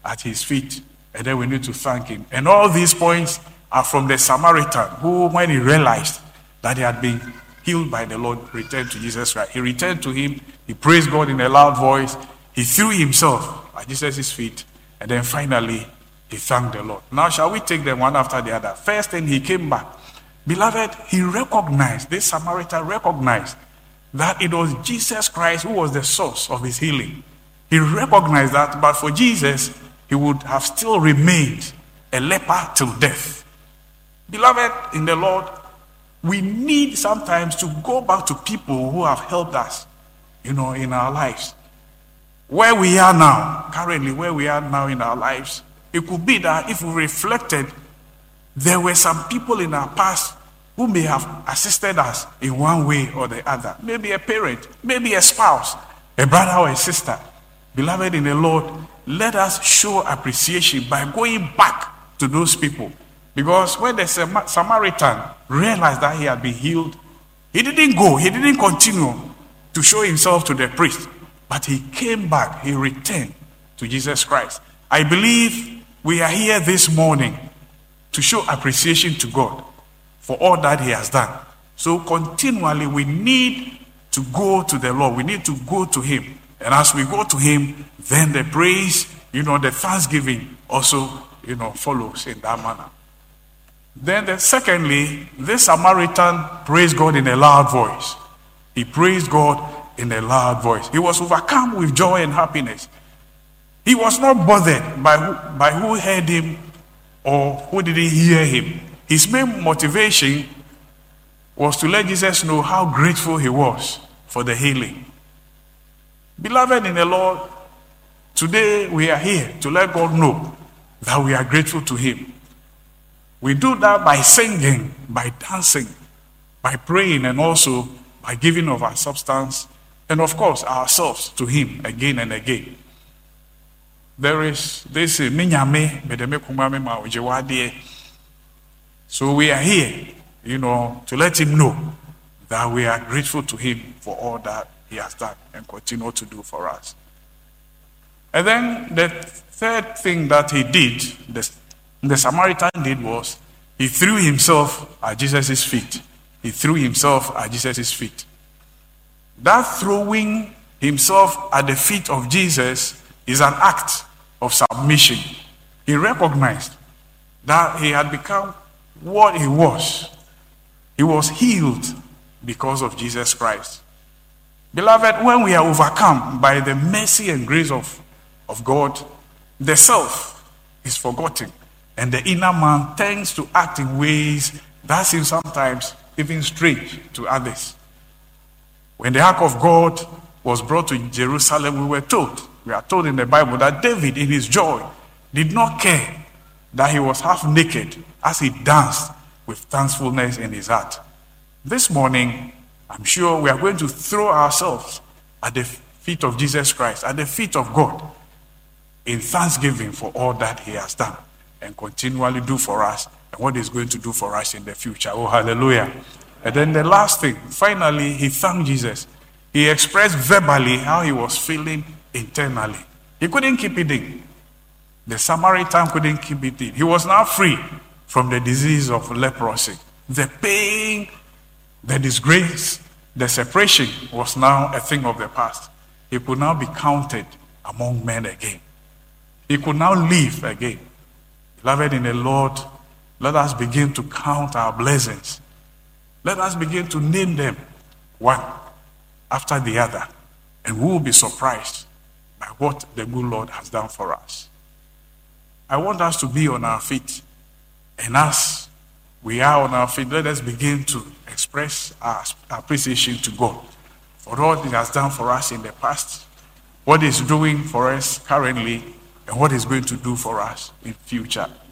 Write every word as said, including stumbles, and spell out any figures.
at his feet, and then we need to thank him. And all these points are from the Samaritan who, when he realized that he had been healed by the Lord, returned to Jesus Christ. He returned to him, he praised God in a loud voice, he threw himself at Jesus' feet, and then finally he thanked the Lord. Now shall we take them one after the other? First thing, he came back. Beloved, he recognized, this Samaritan recognized that it was Jesus Christ who was the source of his healing. He recognized that, but for Jesus, he would have still remained a leper till death. Beloved in the Lord, we need sometimes to go back to people who have helped us, you know, in our lives. Where we are now, currently where we are now in our lives, it could be that if we reflected, there were some people in our past who may have assisted us in one way or the other. Maybe a parent, maybe a spouse, a brother or a sister. Beloved in the Lord, let us show appreciation by going back to those people. Because when the Samaritan realized that he had been healed, he didn't go, he didn't continue to show himself to the priest, but he came back, he returned to Jesus Christ. I believe we are here this morning to show appreciation to God for all that he has done. So continually we need to go to the Lord, we need to go to him. And as we go to him, then the praise, you know, the thanksgiving also, you know, follows in that manner. Then the, secondly, this Samaritan praised God in a loud voice. He praised God in a loud voice. He was overcome with joy and happiness. He was not bothered by who, by who heard him or who didn't hear him. His main motivation was to let Jesus know how grateful he was for the healing. Beloved in the Lord, today we are here to let God know that we are grateful to him. We do that by singing, by dancing, by praying, and also by giving of our substance, and of course ourselves to him again and again. There is this minyame bedeme kumame ma ojewade. So we are here, you know, to let him know that we are grateful to him for all that he has done and continue to do for us. And then the third thing that he did, the, the Samaritan did, was he threw himself at Jesus' feet. He threw himself at Jesus' feet. That throwing himself at the feet of Jesus is an act of submission. He recognized that he had become what he was. He was healed because of Jesus Christ. Beloved, when we are overcome by the mercy and grace of, of God, the self is forgotten, and the inner man tends to act in ways that seem sometimes even strange to others. When the ark of God was brought to Jerusalem, we were told, we are told in the Bible, that David, in his joy, did not care that he was half naked as he danced with thankfulness in his heart. This morning, I'm sure we are going to throw ourselves at the feet of Jesus Christ, at the feet of God, in thanksgiving for all that he has done and continually do for us and what he's going to do for us in the future. Oh, hallelujah. And then the last thing, finally, he thanked Jesus. He expressed verbally how he was feeling internally. He couldn't keep it in. The Samaritan couldn't keep it in. He was now free from the disease of leprosy. The pain, the disgrace, the separation was now a thing of the past. He could now be counted among men again. He could now live again. Beloved in the Lord, let us begin to count our blessings. Let us begin to name them one after the other, and we will be surprised by what the good Lord has done for us. I want us to be on our feet, and as we are on our feet, let us begin to express our appreciation to God for all he has done for us in the past, what he's doing for us currently, and what he's going to do for us in future.